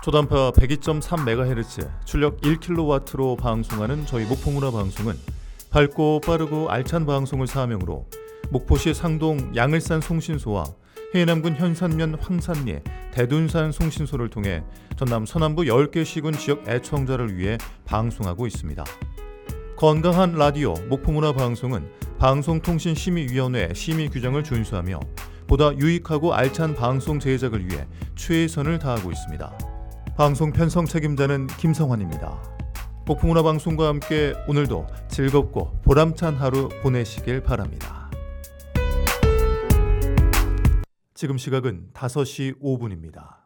초단파 102.3MHz, 출력 1kW로 방송하는 저희 목포문화방송은 밝고 빠르고 알찬 방송을 사명으로 목포시 상동 양을산 송신소와 해남군 현산면 황산리의 대둔산 송신소를 통해 전남 서남부 10개 시군 지역 애청자를 위해 방송하고 있습니다. 건강한 라디오 목포문화방송은 방송통신심의위원회 심의 규정을 준수하며 보다 유익하고 알찬 방송 제작을 위해 최선을 다하고 있습니다. 방송 편성 책임자는 김성환입니다. 목포문화방송과 함께 오늘도 즐겁고 보람찬 하루 보내시길 바랍니다. 지금 시각은 5시 5분입니다.